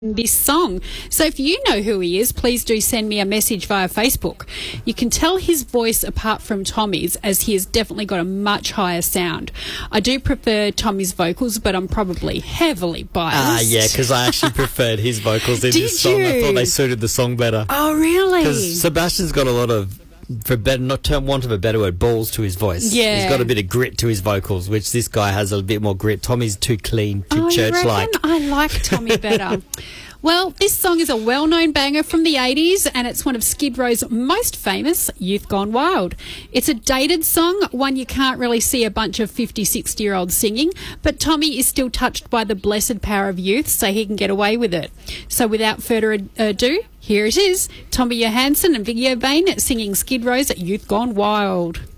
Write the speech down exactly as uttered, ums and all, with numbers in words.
this song. So if you know who he is, please do send me a message via Facebook. You can tell his voice apart from Tommy's, as he has definitely got a much higher sound. I do prefer Tommy's vocals, but I'm probably heavily biased. Ah, yeah, because I actually preferred his vocals in Did this song. you? I thought they suited the song better. Oh, really? Because Sebastian's got a lot of, for better, not term, want of a better word, balls to his voice. Yeah. He's got a bit of grit to his vocals, which this guy has a bit more grit. Tommy's too clean, too Oh, you church-like. reckon? I like Tommy better. Well, this song is a well-known banger from the eighties, and it's one of Skid Row's most famous, Youth Gone Wild. It's a dated song, one you can't really see a bunch of fifty, sixty-year-olds singing, but Tommy is still touched by the blessed power of youth, so he can get away with it. So without further ado, here it is, Tommy Johansson and Viggy O'Bain singing Skid Row's Youth Gone Wild.